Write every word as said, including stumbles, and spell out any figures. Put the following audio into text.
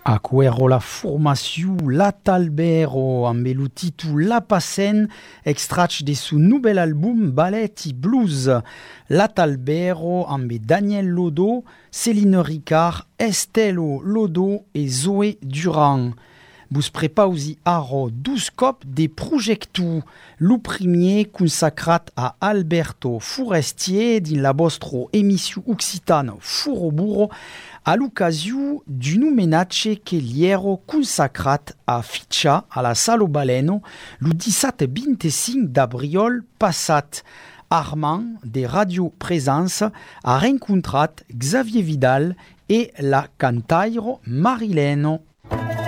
Acuero la formació L'Atalbero amb el títol La Passen, extrat de su nouvel album Ballet i Blues. L'Atalbero amb Daniel Lodo, Céline Ricard, Estelo Lodo e Zoé Durand. Vos prepausi aro dus cop de projectu. Lo premier consacrat a Alberto Forestier din la vostra emissió occitana Furoburo a l'ocasió d'un homenatge que li ero consacrat a Fitxa a la Salo Baleno lo disset vint-i-cinc d'abril passat. Armand de Radio Presence a rencontrat Xavier Vidal e la cantaire Marileno.